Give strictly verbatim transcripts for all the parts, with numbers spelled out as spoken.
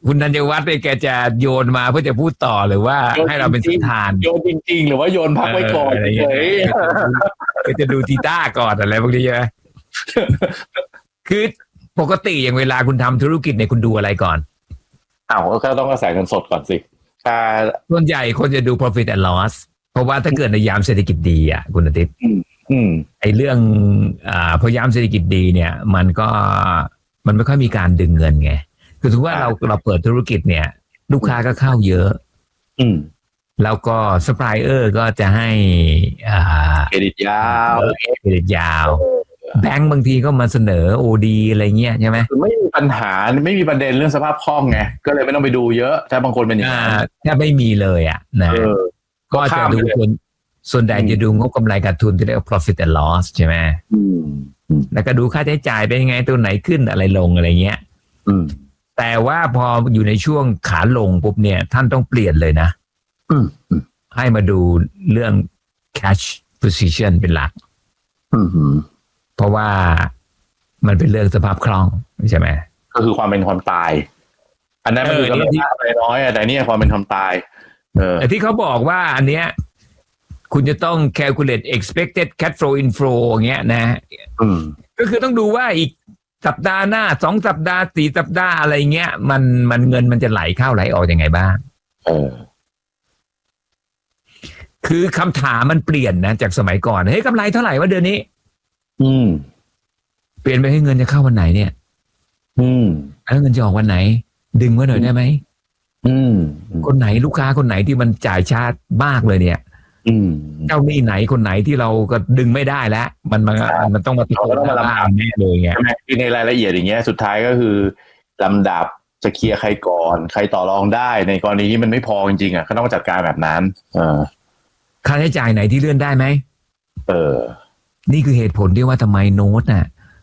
คุณธัญวัฒน์เนี่ยแกจะโยนมาเพื่อจะพูดต่อหรือว่าให้เราเป็นสันทานโยนจริงๆหรือว่าโยนพักไว้ก่อนเฉยก็จะดูทีต้าก่อนอะไรพวกนี้ใช่ไหมคือปกติอย่างเวลาคุณทำธุรกิจเนี่ยคุณดูอะไรก่อนอ้าวก็ต้องกระแสเงินสดก่อนสิถ้าส่วนใหญ่คนจะดู profit and loss เพราะว่าถ้าเกิดในยามเศรษฐกิจดีอ่ะคุณอาทิตย์ไอ้เรื่องอ่าพอยามเศรษฐกิจดีเนี่ยมันก็มันไม่ค่อยมีการดึงเงินไงคือถือว่าเราเราเปิดธุรกิจเนี่ยลูกค้าก็เข้าเยอะอืมแล้วก็ซัพพลายเออร์ก็จะให้อ่าเครดิตยาวเครดิตยาวแบงก์บางทีก็มาเสนอ โอ ดี อะไรเงี้ยใช่ไหมคือไม่มีปัญหาไม่มีประเด็นเรื่องสภาพคล่องไงก็เลยไม่ต้องไปดูเยอะถ้าบางคนเป็นอย่างนั้นแค่ไม่มีเลยอ่ะนะก็จะดูส่วนส่วนใหญ่จะดูงบกำไรขาดทุนที่เรียกว่า profit and loss ใช่ไหมแล้วก็ดูค่าใช้จ่ายเป็นยังไงตัวไหนขึ้นอะไรลงอะไรเงี้ยแต่ว่าพออยู่ในช่วงขาลงปุ๊บเนี่ยท่านต้องเปลี่ยนเลยนะให้มาดูเรื่อง cash position เป็นหลักเพราะว่ามันเป็นเรื่องสภาพคล่องใช่ไหมก็คือความเป็นความตายอันนั้นมันคือกำลังไปน้อยแต่นี่ความเป็นความตายแต่ที่เขาบอกว่าอันเนี้ยคุณจะต้อง calculate expected cash flow inflow อย่างเงี้ยนะก็คือต้องดูว่าอีกสัปดาห์หน้าสองสัปดาห์สี่สัปดาห์อะไรเงี้ยมันมันเงินมันจะไหลเข้าไหลออกยังไงบ้างเออคือคำถามมันเปลี่ยนนะจากสมัยก่อนเฮ้ยกำไรเท่าไหร่วะเดือนนี้อืมเปลี่ยนไปให้เงินจะเข้าวันไหนเนี่ยอืมแล้วเงินจะออกวันไหนดึงไว้หน่อยได้ไหมอืมคนไหนลูกค้าคนไหนที่มันจ่ายช้ามากเลยเนี่ยอืมเจ้าหนี้ไหนคนไหนที่เราก็ดึงไม่ได้แล้วมันมันมันต้องมาติดต่อมาลำดับแน่เลยไงคือในรายละเอียดอย่างเงี้ยสุดท้ายก็คือลำดับจะเคลียร์ใครก่อนใครต่อรองได้ในกรณีที่มันไม่พอจริงๆอ่ะก็ต้องจัดการแบบนั้นเออค่าใช้จ่ายไหนที่เลื่อนได้ไหมเออนี่คือเหตุผลที่ว่าทำไมโน้ตน่ะ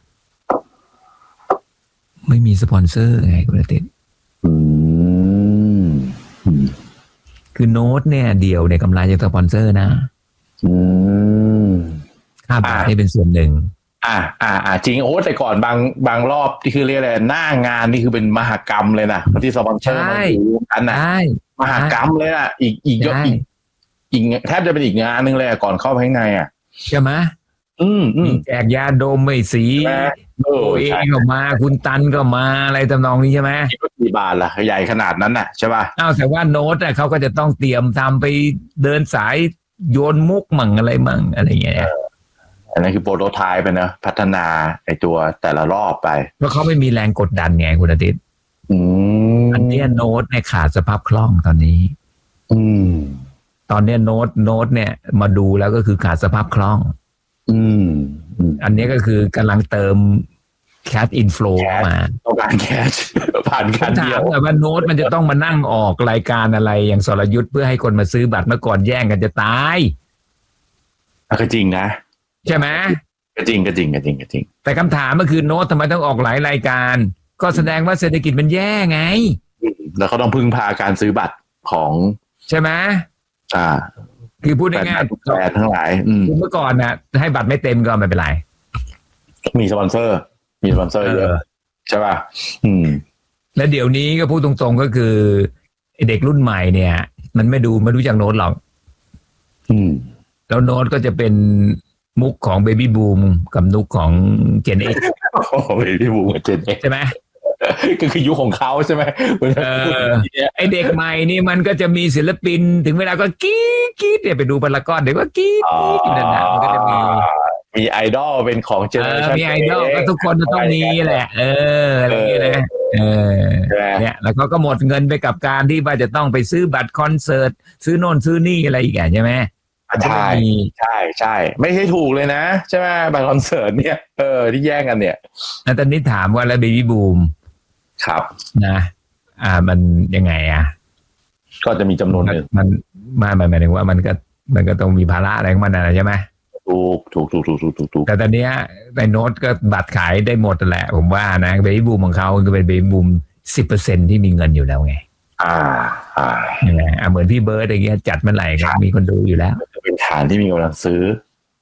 ไม่มีสปอนเซอร์ไงคุณอาทิตย์อืมคือโน้ตเนี่ยเดี่ยวเนี่ยกำไรจากสปอนเซอร์นะอืมค่าบัตรนี่เป็นส่วนหนึ่งอ่าอ่าอ่าจริงโอ้แต่ก่อนบางบางรอบที่คือเรียกอะไรหน้างานนี่คือเป็นมหกรรมเลยนะที่สปอนเซอร์มาดูกันนะมหกรรมเลยอ่ะอีกอีกยอดอีกอีกแทบจะเป็นอีกงานนึงเลยก่อนเข้าไปข้างในอ่ะใช่ไหมอืมอืมแจกยาดมไม่สีโอเอก็มาคุณตันก็มาอะไรทำนองนี้ใช่ไหมกี่บาทล่ะใหญ่ขนาดนั้นน่ะใช่ป่ะอ้าวแต่ว่าโน้ตเขาก็จะต้องเตรียมทำไปเดินสายโยนมุกมั่งอะไรมั่งอะไรเงี้ยอันนั้นคือโปรโตไทป์ไปนะพัฒนาไอตัวแต่ละรอบไปเพราะเขาไม่มีแรงกดดันไงคุณอาทิตย์อันนี้โน้ตเนี่ยขาดสภาพคล่องตอนนี้อืมตอนนี้โน้ตโน้ตเนี่ยมาดูแล้วก็คือขาดสภาพคล่องอืมอันนี้ก็คือกำลังเติม cash inflow มาต้องการ cash ผ่านการเดียวแต่ว่าโน้ตมันจะต้องมานั่งออกรายการอะไรอย่างสรยุทธ์เพื่อให้คนมาซื้อบัตรเมื่อก่อนแย่งกันจะตายก็จริงนะใช่ไหมก็จริงก็จริงก็จริงก็จริงแต่คำถามก็คือโน้ตทำไมต้องออกหลายรายการก็แสดงว่าเศรษฐกิจมันแย่ไงแล้วเขาต้องพึ่งพาการซื้อบัตรของใช่ไหมอ่าคือพูดง่ายๆแบรนด์ทั้งหลายเมื่อก่อนน่ะให้บัตรไม่เต็มก็ไม่เป็นไรมีสปอนเซอร์มีสปอนเซอร์เยอะใช่ป่ะอืมแล้วเดี๋ยวนี้ก็พูดตรงๆก็คือเด็กรุ่นใหม่เนี่ยมันไม่ดูไม่รู้จักโน้ตหรอกอืมแล้วโน้ตก็จะเป็นมุกของเบบี้บูมกับนุกของเจนเอ็กซ์โอ้เบบี้บูมกับเจนเอ็กซ์ใช่ไหมก็คือยุคของเขาใช่ไหมเออไอเด็กใหม่นี่มันก็จะมีศิลปินถึงเวลาก็กี๊ดกี๊ดเนี่ยไปดูพารากอนเดี๋ยวก็กี๊ดกี๊ดอยู่นั่นนะมันก็จะมีมีไอดอลเป็นของเจเนอเรชั่นมีไอดอลก็ทุกคนจะต้องมีแหละเอออะไรอย่างเงี้ยนะเออเนี่ยแล้วเขาก็หมดเงินไปกับการที่ว่าจะต้องไปซื้อบัตรคอนเสิร์ตซื้อโน่นซื้อนี่อะไรอีกใช่ไหมใช่ใช่ใช่ไม่ใช่ถูกเลยนะใช่ไหมบัตรคอนเสิร์ตเนี่ยเออที่แย่งกันเนี่ยแล้วตอนนี้ถามว่าแล้วเบบี้บูมครับนะอ่ามันยังไงอ่ะก็จะมีจำนวนหนึ่งมันมาหมายถึงว่ามันก็มันก็ต้องมีภาระอะไรของมันนะใช่ไหมถูกถูกถูกถูกถูกถูกแต่ตอนนี้ในโน้ตก็บัตรขายได้หมดแหละผมว่านะเบบี้บูมของเขาคือเป็นเบบี้บูมสิบเปอร์เซ็นที่มีเงินอยู่แล้วไงอ่าอ่าใช่ไหมอ่าเหมือนพี่เบิร์ดอย่างเงี้ยจัดเมื่อไหร่ก็มีคนดูอยู่แล้วจะเป็นฐานที่มีกำลังซื้อ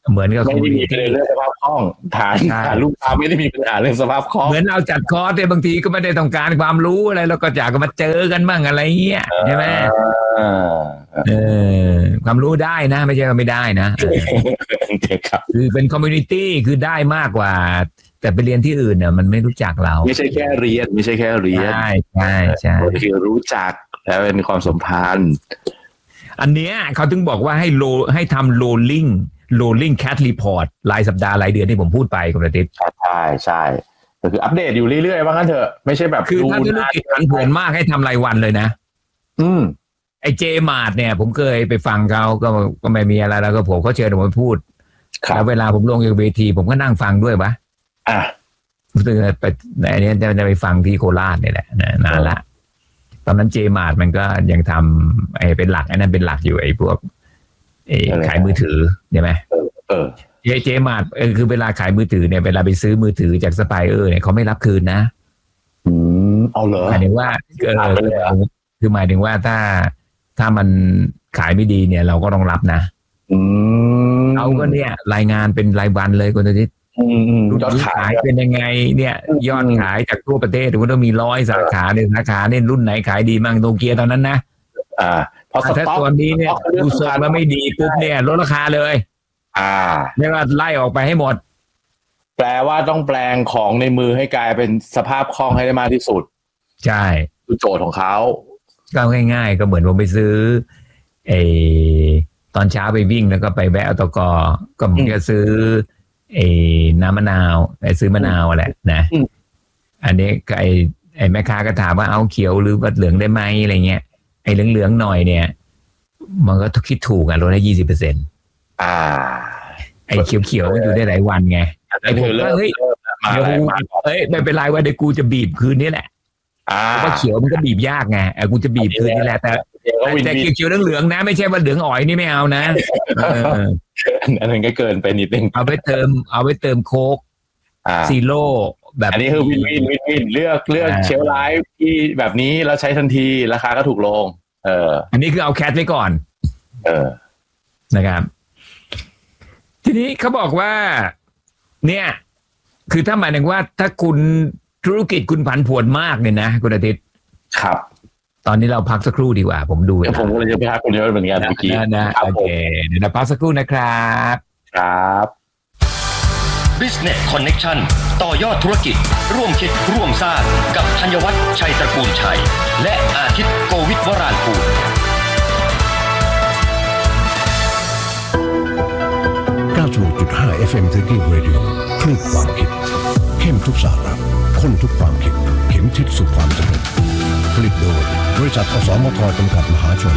เหมือนกับไม่ได้มีปัญหาเรื่องสภาพคล่องฐานฐานลูกค้าไม่ได้มีปัญหาเรื่องสภาพคล่องเหมือนเราจัดคอร์สเนี่ยบางทีก็ไม่ได้ต้องการความรู้อะไรเราก็อยากมาเจอกันบ้างอะไรเงี้ยใช่ไหมเออความรู้ได้นะไม่ใช่ว่าไม่ได้นะคือเป็นคอมมูนิตี้คือได้มากกว่าแต่ไปเรียนที่อื่นเนี่ยมันไม่รู้จักเราไม่ใช่แค่เรียนไม่ใช่แค่เรียนใช่ใช่ใช่คือรู้จักแล้วเป็นความสัมพันธ์อันเนี้ยเขาถึงบอกว่าให้โลให้ทำ rolling rolling cat report รายสัปดาห์รายเดือนที่ผมพูดไปคุณอาทิตย์ใช่ใช่ก็คืออัปเดตอยู่เรื่อยๆว่างั้นเถอะไม่ใช่แบบคือถ้าธุรกิจผันผวนมากให้ทำรายวันเลยนะอืมไอเจมาร์ทเนี่ยผมเคยไปฟังเขาก็ก็ไม่มีอะไรแล้วก็ผมเขาเชิญผมมาพูดแล้วเวลาผมลงจากเวทีผมก็นั่งฟังด้วยปะอ่ะไปอันนี้จะไปฟังที่โคราชเนี่ยแหละนานละตอนนั้นเจมาร์ทมันก็ยังทำไอ้เป็นหลักไอ้นั่นเป็นหลักอยู่ไอ้พวกไอ้ขายมือถือใช่ไหมเออเจเจมาร์ทเออคือเวลาขายมือถือเนี่ยเวลาไปซื้อมือถือจากสไปเออร์เนี่ยเขาไม่รับคืนนะอืมเอาเหรอหมายถึงว่าเออคือหมายถึงว่าถ้าถ้ามันขายไม่ดีเนี่ยเราก็ต้องรับนะอืมเราก็เนี่ยรายงานเป็นรายวันเลยคุณอาทิตย์ยอดขายเป็นยังไงเนี่ยยอดขายจากทั่วประเทศมันต้องมีร้อยสาขาเนี่ยสาขาเนี่ยรุ่นไหนขายดีมั่งโนเกียตอนนั้นนะอ่าพอสต็อกตอนนี้เนี่ยดูทรงแล้วไม่ดีปุ๊บเนี่ยลดราคาเลยอ่าเรียกว่าไล่ออกไปให้หมดแปลว่าต้องแปลงของในมือให้กลายเป็นสภาพคล่องให้ได้มากที่สุดใช่คือโจทย์ของเขาก็ง่ายๆก็เหมือนผมไปซื้อไอ้ตอนเช้าไปวิ่งแล้วก็ไปแวะอตกก็ผมจะซื้อไอ้น้ำมะนาวไอ้ซื้อมะนาวแหละนะอันนี้ไอ้ไอ้แม่ค้าก็ถามว่าเอาเขียวหรือว่าเหลืองได้ไหมอะไรเงี้ยไอ้เหลืองๆหน่อยเนี่ยมันก็คิดถูกอ่ะลดได้ยี่สิบเปอร์เซ็นต์อ่าไอ้เขียวๆมันอยู่ได้หลายวันไงไอ้ผมก็เฮ้ยเดี๋ยวเอ้ยไม่เป็นไรว่าเดี๋ยวกูจะบีบคืนนี้แหละเพราะเขียวมันก็บีบยากไงไอ้กูจะบีบคืนนี่แหละแต่แต่เขียวๆเหลืองๆนะไม่ใช่ว่าเหลืองอ่อยนี่ไม่เอานะอันนั้นก็เกินไปนิดนึงเอาไปเติมเอาไปเติมโค้กซีโร่แบบอันนี้คือวินวินวินวินเลือกเลือกเชลไลฟ์ที่แบบนี้แล้วใช้ทันทีราคาก็ถูกลงเอออันนี้คือเอาแคทไว้ก่อนเออนะครับทีนี้เขาบอกว่าเนี่ยคือถ้าหมายถึงว่าถ้าคุณธุรกิจคุณผันผวนมากเนี่ยนะคุณอาทิตย์ครับตอนนี้เราพักสักครู่ดีกว่าผมดูผมก็เลยจะพักคุณเยอะเหมือนกันเมื่อกี้นะโอเคเดี๋ยวเราพักสักครู่นะครับครับ Business Connection ต่อยอดธุรกิจร่วมคิดร่วมสร้างกับธัญวัฒน์ชัยตระกูลชัยและอาทิตย์โกวิทวรางกูลเก้าสิบหกจุดห้า เอฟ เอ็ม Thinking Radio คลื่นความคิดเข้มทุกสาระข้นทุกความคิดเข็มทิศสู่ความสำเร็จผลิตโดยบริษัทอสมทจำกัดมหาชน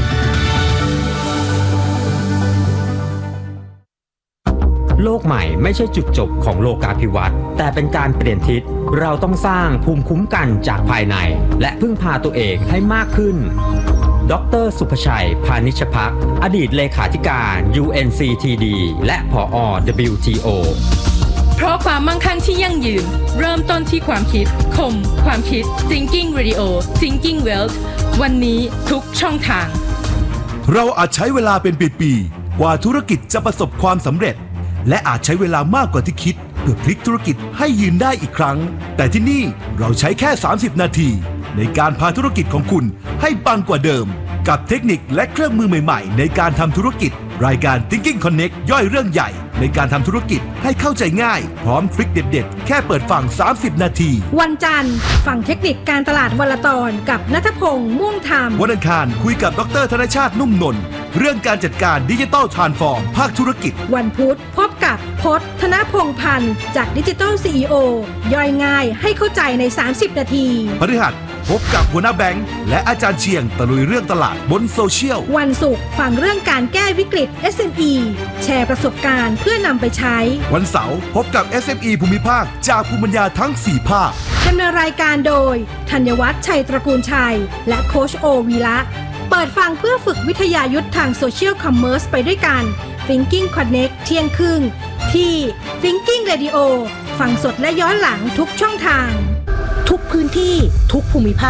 โลกใหม่ไม่ใช่จุดจบของโลกาภิวัตน์แต่เป็นการเปลี่ยนทิศเราต้องสร้างภูมิคุ้มกันจากภายในและพึ่งพาตัวเองให้มากขึ้นดร.สุภชัยพานิชภักดิ์อดีตเลขาธิการ ยู เอ็น ซี ที ดี และผอ. ดับเบิลยู ที โอเพราะความมั่งคั่งที่ยั่งยืนเริ่มต้นที่ความคิดคมความคิด Thinking Radio Thinking Wealth วันนี้ทุกช่องทางเราอาจใช้เวลาเป็นปีๆกว่าธุรกิจจะประสบความสำเร็จและอาจใช้เวลามากกว่าที่คิดเพื่อพลิกธุรกิจให้ยืนได้อีกครั้งแต่ที่นี่เราใช้แค่สามสิบนาทีในการพาธุรกิจของคุณให้ปังกว่าเดิมกับเทคนิคและเครื่องมือใหม่ๆในการทำธุรกิจรายการ Thinking Connect ย่อยเรื่องใหญ่ในการทำธุรกิจให้เข้าใจง่ายพร้อมทริคเด็ดๆแค่เปิดฟังสามสิบนาทีวันจันทร์ฟังเทคนิคการตลาดวันละตอนกับณัฐพงษ์ม่วงธรรมวันอังคารคุยกับดร.ธนชาตินุ่มนนท์เรื่องการจัดการดิจิทัลทรานส์ฟอร์มภาคธุรกิจวันพุธพบกับพจน์ธนพงษ์พันธ์จากดิจิทัล ซี อี โอ ย่อยง่ายให้เข้าใจในสามสิบนาทีพฤหัสพบกับหัวหน้าแบงค์และอาจารย์เชียงตะลุยเรื่องตลาดบนโซเชียลวันศุกร์ฟังเรื่องการแก้วิกฤต เอส เอ็ม อี แชร์ประสบการณ์เพื่อนำไปใช้วันเสาร์พบกับ เอส เอ็ม อี ภูมิภาคจากภูมิปัญญาทั้งสี่ภาคดำเนินรายการโดยธัญวัฒน์ชัยตระกูลชัยและโค้ชโอวีระเปิดฟังเพื่อฝึกวิทยายุทธทางโซเชียลคอมเมอร์สไปด้วยกัน Thinking Connect เที่ยงครึ่งที่ Thinking Radio ฟังสดและย้อนหลังทุกช่องทางทุกพื้นที่ทุกภูมิภาค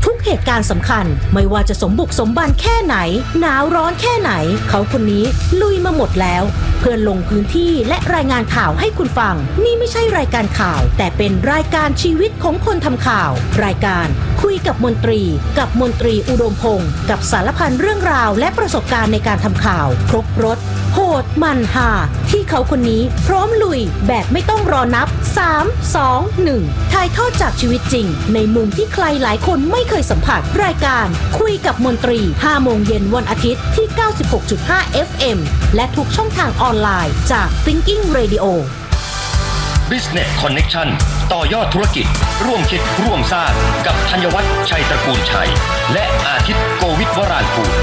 ทุกเหตุการณ์สำคัญไม่ว่าจะสมบุกสมบันแค่ไหนหนาวร้อนแค่ไหนเขาคนนี้ลุยมาหมดแล้วเพื่อลงพื้นที่และรายงานข่าวให้คุณฟังนี่ไม่ใช่รายการข่าวแต่เป็นรายการชีวิตของคนทำข่าวรายการคุยกับมนตรีกับมนตรีอุดมพงศ์กับสารพันเรื่องราวและประสบการณ์ในการทำข่าวครบรสโหดมันหาที่เขาคนนี้พร้อมลุยแบบไม่ต้องรอนับสาม สอง หนึ่งถ่ายทอดจากชีวิตจริงในมุมที่ใครหลายคนไม่เคยสัมผัสรายการคุยกับมนตรี ห้าโมงเย็นวันอาทิตย์ที่ เก้าสิบหกจุดห้า เอฟ เอ็ม และทุกช่องทางออนไลน์จาก Thinking Radio Business Connection ต่อยอดธุรกิจร่วมคิดร่วมสร้างกับธัญวัฒน์ชัยตระกูลชัยและอาทิตย์โกวิทวรางกูล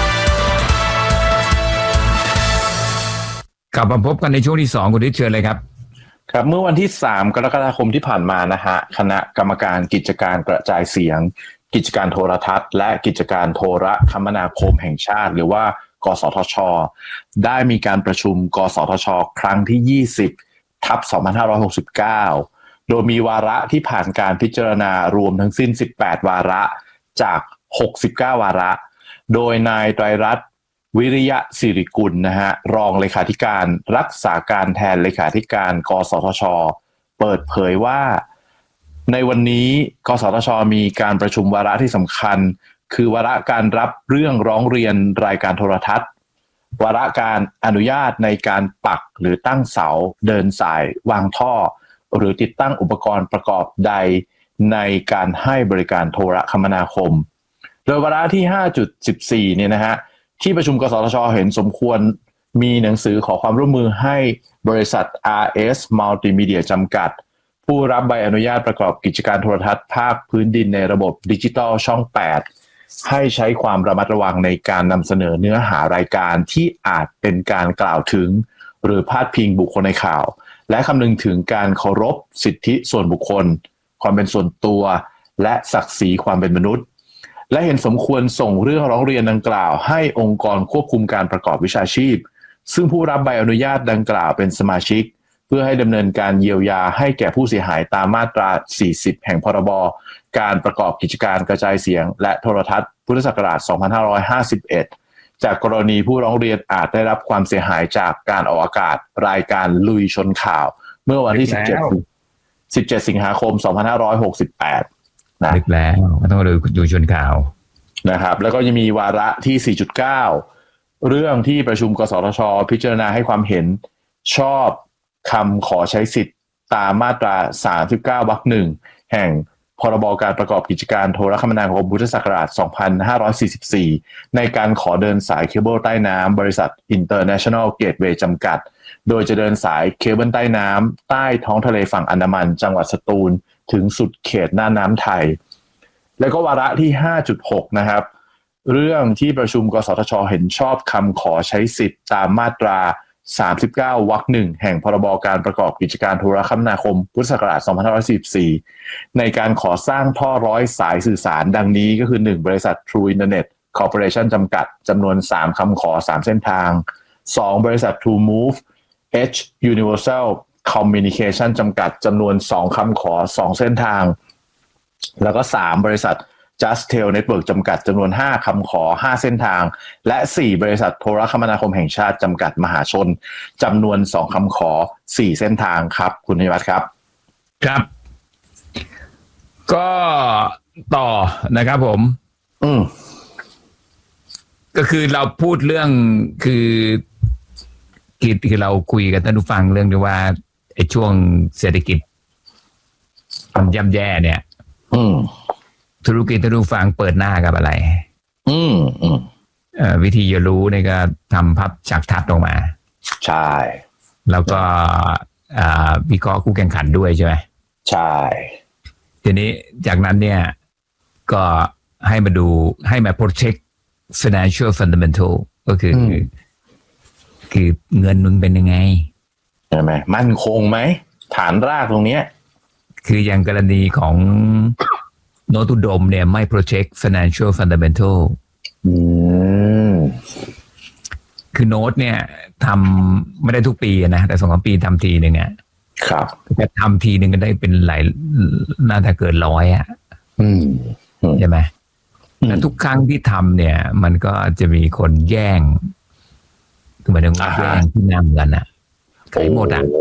กลับมาพบกันในช่วงที่สองคุณทิศเชิญเลยครับครับเมื่อวันที่สามกรกฎาคมที่ผ่านมานะฮะคณะกรรมการกิจการกระจายเสียงกิจการโทรทัศน์และกิจการโทรคมนาคมแห่งชาติหรือว่ากสทช.ได้มีการประชุมกสทช.ครั้งที่ยี่สิบทับสองพันห้าร้อยหกสิบเก้าโดยมีวาระที่ผ่านการพิจารณารวมทั้งสิ้นสิบแปดวาระจากหกสิบเก้าวาระโดยนายไตรรัตน์วิริยะศิริกุลนะฮะรองเลขาธิการรักษาการแทนเลขาธิการกสทช.เปิดเผยว่าในวันนี้กสทช.มีการประชุมวาระที่สำคัญคือวาระการรับเรื่องร้องเรียนรายการโทรทัศน์วาระการอนุญาตในการปักหรือตั้งเสาเดินสายวางท่อหรือติดตั้งอุปกรณ์ประกอบใดในการให้บริการโทรคมนาคมโดยวาระที่ ห้าจุดสิบสี่ เนี่ยนะฮะที่ประชุมกสทช.เห็นสมควรมีหนังสือขอความร่วมมือให้บริษัท อาร์ เอส Multimedia จำกัดผู้รับใบอนุญาตประกอบกิจการโทรทัศน์ภาคพื้นดินในระบบดิจิตอลช่องแปดให้ใช้ความระมัดระวังในการนำเสนอเนื้อหารายการที่อาจเป็นการกล่าวถึงหรือพาดพิงบุคคลในข่าวและคำนึงถึงการเคารพสิทธิส่วนบุคคลความเป็นส่วนตัวและศักดิ์ศรีความเป็นมนุษย์และเห็นสมควรส่งเรื่องร้องเรียนดังกล่าวให้องค์กรควบคุมการประกอบวิชาชีพซึ่งผู้รับใบอนุญาตดังกล่าวเป็นสมาชิกเพื่อให้ดำเนินการเยียวยาให้แก่ผู้เสียหายตามมาตราสี่สิบแห่งพรบการประกอบกิจการกระจายเสียงและโทรทัศน์พุทธศักราชสองพันห้าร้อยห้าสิบเอ็ดจากกรณีผู้ร้องเรียนอาจได้รับความเสียหายจากการออกอากาศรายการลุยชนข่าวเมื่อวันที่สิบเจ็ด สิบเจ็ดสิงหาคมสองพันห้าร้อยหกสิบแปดนะนึกแล้วไม่ต้องดูดูชนข่าวนะครับแล้วก็ยังมีวาระที่ สี่จุดเก้า เรื่องที่ประชุมกสทช.พิจารณาให้ความเห็นชอบคำขอใช้สิทธิ์ตามมาตราสามสิบเก้าวรรคหนึ่งแห่งพรบการประกอบกิจการโทรคมนาคมพุทธศักราชสองพันห้าร้อยสี่สิบสี่ในการขอเดินสายเคเบิลใต้น้ำบริษัท International Gateway จำกัดโดยจะเดินสายเคเบิลใต้น้ำใต้ท้องทะเลฝั่งอันดามันจังหวัดสตูลถึงสุดเขตน่านน้ำไทยแล้วก็วาระที่ ห้าจุดหก นะครับเรื่องที่ประชุมกสทช.เห็นชอบคำขอใช้สิทธิ์ตามมาตราสามสิบเก้าวรรคหนึ่งแห่งพรบการประกอบกิจการโทรคมนาคมพุทธศักราชสองพันห้าร้อยสี่สิบสี่ในการขอสร้างท่อร้อยสายสื่อสารดังนี้ก็คือหนึ่งบริษัท True Internet Corporation จำกัดจำนวนสามคำขอสามเส้นทางสองบริษัท True Move H Universal Communication จำกัดจำนวนสองคำขอสองเส้นทางแล้วก็สามบริษัทJustel Network จำกัดจำนวนห้าคำขอห้าเส้นทางและสี่บริษัทโทรคมนาคมแห่งชาติจำกัดมหาชนจำนวนสองคำขอสี่เส้นทางครับคุณนิวัฒน์ครับครับก็ต่อนะครับผมอืมก็คือเราพูดเรื่องคือคือคือเราคุยกับท่านผู้ฟังเรื่องที่ว่าไอ้ช่วงเศรษฐกิจมันย่ำแย่เนี่ยอืมธุรกิจท่านผู้ฟังเปิดหน้ากับอะไรอืมอืมเอ่อวิธีจะรู้เนี่ยก็ทำพับฉากทัดออกมาใช่แล้วก็อ่าวิเคราะห์คู่แข่งขันด้วยใช่ไหมใช่ทีนี้จากนั้นเนี่ยก็ให้มาดูให้มา protect financial fundamental ก็คือคือเงินมึงเป็นยังไงใช่ไหมมั่นคงไหมฐานรากตรงเนี้ยคืออย่างกรณีของโนตุดมเนี่ยไม่ protect financial fundamental อืมคือโน้ตเนี่ยทำไม่ได้ทุกปีนะแต่สองสามปีทำทีหนึ่งอ่ะครับแต่ทำทีหนึ่งก็ได้เป็นหลายน่าจะเกินร้อยอ่ะอืมใช่ไหมแล้วทุกครั้งที่ทำเนี่ยมันก็จะมีคนแย่งคือหมายถึงแย่งที่นั่งกันอ่ะขายหมดอ่ะ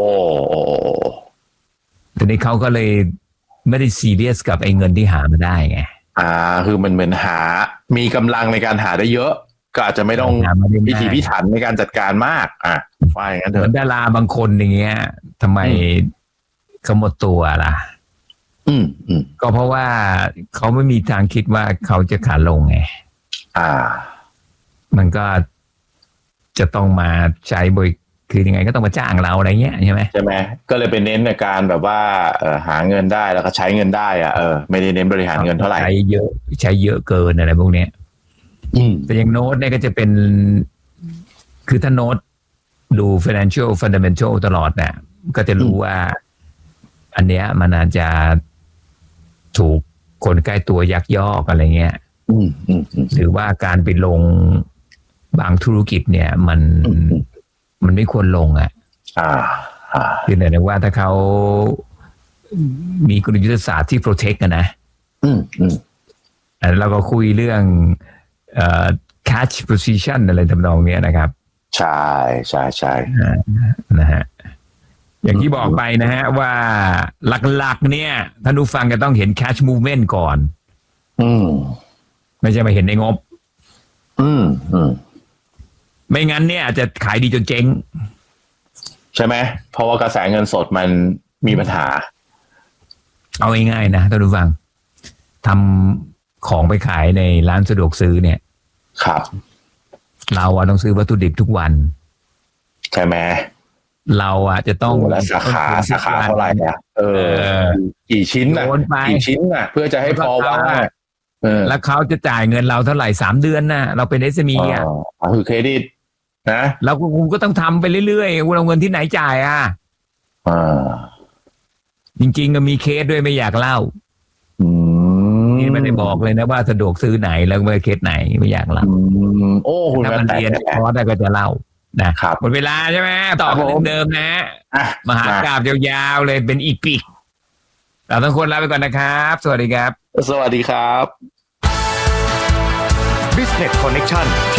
ทีนี้เขาก็เลยไม่ได้ซีเรียสกับไอ้เงินที่หามาได้ไงอ่าคือมันเหมือนหามีกำลังในการหาได้เยอะก็อาจจะไม่ต้องพิถีพิถันในการจัดการมากอ่ะว่าอย่างนั้นเถอะเหมือนดาราบางคนอย่างเงี้ยทำไมเขาหมดตัวล่ะอืมอืมก็เพราะว่าเขาไม่มีทางคิดว่าเขาจะขาลงไงอ่ามันก็จะต้องมาใช้บริคือยังไงก็ต้องมาจ้างเราอะไรเงี้ยใช่ไหมใช่ไหมก็เลยไปเน้นในการแบบว่าเออหาเงินได้แล้วก็ใช้เงินได้อ่ะเออไม่ได้เน้นบริหารเงินเท่าไหร่ใช้เยอะใช้เยอะเกินอะไรพวกเนี้ยแต่อย่างโน้ตเนี่ยก็จะเป็นคือถ้าโน้ตดู financial fundamental ตลอดเนี่ยก็จะรู้ว่าอันเนี้ยมันอาจจะถูกคนใกล้ตัวยักยอกอะไรเงี้ยหรือว่าการไปลงบางธุรกิจเนี่ยมันมันไม่ควรลงอ่ะคือหมายถึงว่าถ้าเขามีกลยุทธศาสตร์ที่ protect กันนะแล้วก็คุยเรื่องเอ่อ catch position อะไรทำนองเนี้ยนะครับใช่ใช่ใช่นะฮะอย่างที่บอกไปนะฮะว่าหลักๆเนี่ยท่านผู้ฟังจะต้องเห็น catch movement ก่อนอืมไม่ใช่มาเห็นในงบอืมอืมไม่งั้นเนี่ยอาจจะขายดีจนเจ๊งใช่ไหมเพราะว่ากระแสเงินสดมันมีปัญหาเอาง่ายๆนะท่านผู้ฟังทำของไปขายในร้านสะดวกซื้อเนี่ยครับเราอะต้องซื้อวัตถุดิบทุกวันใช่ไหมเราอะจะต้องแล้วสาขาสาขาเท่าไหร่เนี่ยเออกี่ชิ้นน่ะกี่ชิ้นน่ะเพื่อจะให้พอว่าแล้วเขาจะจ่ายเงินเราเท่าไหร่สามเดือนน่ะเราเป็น เอส เอ็ม อี อ่ะคือเครดิตนะเราก็กูก็ต้องทำไปเรื่อยๆกูเอาเงินที่ไหนจ่ายอ่ะจริงๆก็มีเคสด้วยไม่อยากเล่านี่ไม่ได้บอกเลยนะว่าสะดวกซื้อไหนแล้วว่าเคสไหนไม่อยากเล่าโอ้คุณถ้ามันเรียนคอร์สก็จะเล่านะครับหมดเวลาใช่ไหมต่อเรื่องเดิมนะมหากาพย์ยาวๆเลยเป็นอีพิกเราทั้งคนลาไปก่อนนะครับสวัสดีครับสวัสดีครับ Business Connection